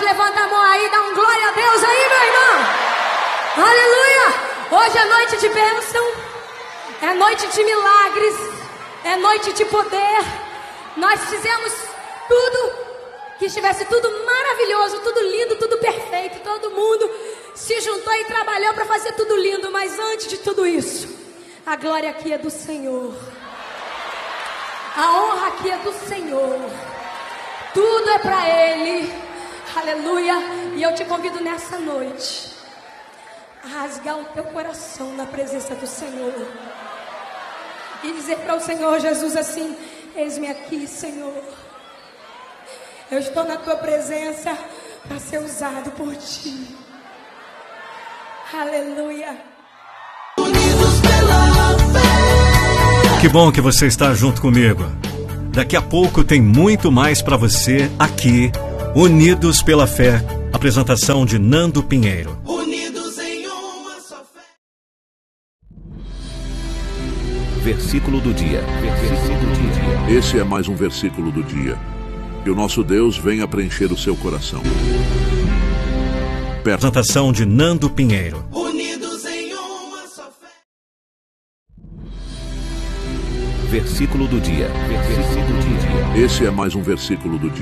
levanta a mão aí, dá um glória a Deus aí, meu irmão. Aleluia! Hoje é noite de bênção, é noite de milagres, é noite de poder. Nós fizemos tudo, que estivesse tudo maravilhoso, tudo lindo, tudo perfeito. Todo mundo se juntou e trabalhou para fazer tudo lindo. Mas antes de tudo isso, a glória aqui é do Senhor, a honra aqui é do Senhor, tudo é para Ele. Aleluia! E eu te convido nessa noite a rasgar o teu coração na presença do Senhor e dizer para o Senhor Jesus assim: eis-me aqui, Senhor. Eu estou na tua presença para ser usado por ti. Aleluia. Unidos pela fé. Que bom que você está junto comigo. Daqui a pouco tem muito mais para você aqui, Unidos pela Fé. Apresentação de Nando Pinheiro. Unidos em uma só fé. Versículo do dia. Versículo do dia. Esse é mais um versículo do dia. Que o nosso Deus venha preencher o seu coração. Apresentação de Nando Pinheiro. Unidos em uma só fé. Versículo do dia. Versículo do dia. Esse é mais um versículo do dia.